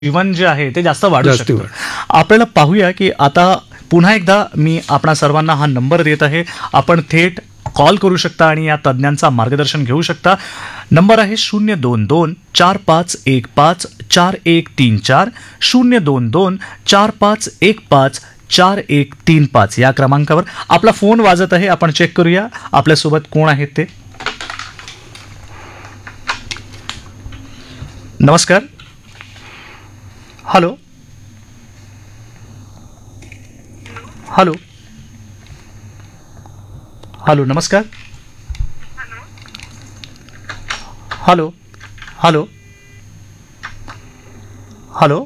जीवन जे आहे ते जास्त वाढू जास्ती शकतं. आपल्याला पाहूया की आता पुन्हा एकदा मी आपणा सर्वांना हा नंबर देत आहे. आपण थेट कॉल करू शकता आणि या तज्ज्ञांचा मार्गदर्शन घेऊ शकता. नंबर आहे 022-4515-4134 022-4515-4135 या क्रमांकावर आपला फोन वाजत आहे. आपण चेक करूया आपल्यासोबत कोण आहेत ते. नमस्कार. हॅलो हॅलो हॅलो नमस्कार. Hello hello hello.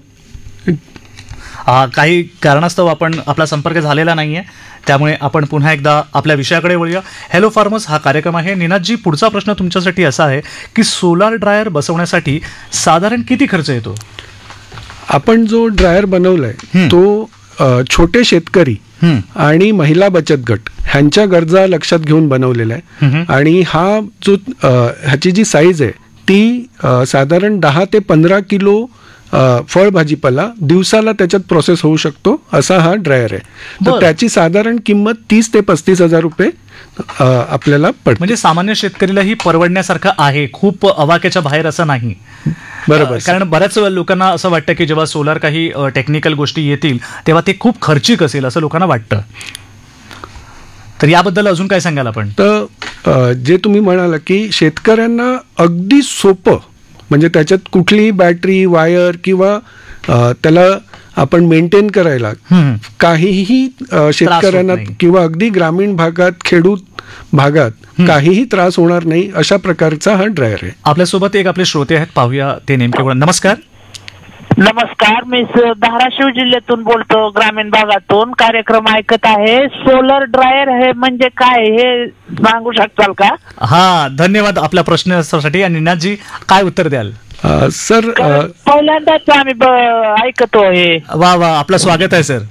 काही कारणास्तव आपला संपर्क झालेला नाही आहे, त्यामुळे आपण पुन्हा एकदा आपल्या विषयाकडे वळूया. हॅलो फार्मर्स हा कार्यक्रम आहे. निनादजी, पुढचा प्रश्न तुमच्यासाठी असा आहे की सोलार ड्रायर बसवण्यासाठी साधारण किती खर्च येतो? आपण जो ड्रायर बनवलाय तो छोटे शेतकरी आणि महिला बचत गट ह्यांच्या गरजा लक्षात घेऊन बनवलेला आहे. आणि हा जो ह्याची जी साईज आहे ती साधारण 10 ते 15 किलो फळभाजीपाला दिवसाला त्याच्यात प्रोसेस होऊ शकतो असा हा ड्रायर आहे. तर त्याची साधारण किंमत 30 ते 35 हजार रुपये आपल्याला पडते. म्हणजे सामान्य शेतकरीला ही परवडण्यासारखं आहे, खूप अवाक्याच्या बाहेर असं नाही. बरोबर. कारण बऱ्याच लोकांना असं वाटतं की जेव्हा सोलार काही टेक्निकल गोष्टी येतील तेव्हा ते खूप खर्चिक असेल असं लोकांना वाटतं. तर याबद्दल अजून काय सांगाल आपण? तर जे तुम्ही म्हणाला की शेतकऱ्यांना अगदी सोपं, म्हणजे त्याच्यात कुठलीही बॅटरी वायर किंवा त्याला आपण मेंटेन करायला काहीही शेतकऱ्यांना किंवा अगदी ग्रामीण भागात खेडूत भागात काहीही त्रास होणार नाही अशा प्रकारचा हा ड्रायर आहे. आपल्यासोबत एक आपले श्रोते आहेत, पाहूया ते नेमके कोण. नमस्कार. नमस्कार, मी धाराशिव जिल्ह्यातून बोलतो, ग्रामीण भागातून. कार्यक्रम ऐकत आहे. सोलर ड्रायर हे म्हणजे काय हे सांगू शकताल का? हा, धन्यवाद आपल्या प्रश्नासाठी. आणि निनादजी, काय उत्तर द्याल? सर, पहिल्यांदाच आम्ही ऐकतो हे. वा वा, आपलं स्वागत आहे सर.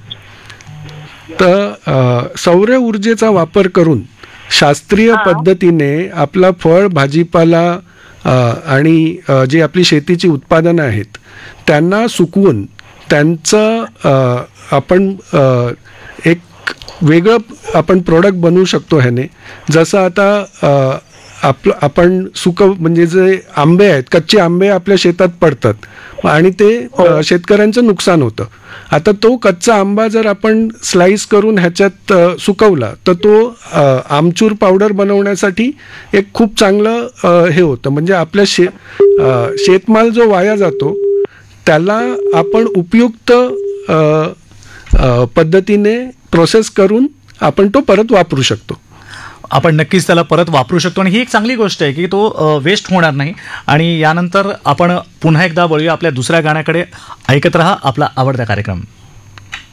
तर सौर ऊर्जेचा वापर करून शास्त्रीय पद्धतीने आपला फळ भाजीपाला आणि जी आपली शेतीची उत्पादनं आहेत त्यांना सुकवून त्यांचं आपण एक वेगळं आपण प्रोडक्ट बनवू शकतो ह्याने. जसं आता आपण म्हणजे जे आंबे आहेत, कच्चे आंबे आपल्या शेतात पडतात आणि ते शेतकऱ्यांचं नुकसान होतं. आता तो कच्चा आंबा जर आपण स्लाइस करून ह्याच्यात सुकवला तर तो आमचूर पावडर बनवण्यासाठी एक खूप चांगलं हे होतं. म्हणजे आपल्या शेतमाल जो वाया जातो त्याला आपण उपयुक्त पद्धतीने प्रोसेस करून आपण तो परत वापरू शकतो. आपण नक्कीच त्याला परत वापरू शकतो आणि ही एक चांगली गोष्ट आहे की तो वेस्ट होणार नाही. आणि यानंतर आपण पुन्हा एकदा वळूया आपल्या दुसऱ्या गाण्याकडे. ऐकत रहा आपला आवडता कार्यक्रम.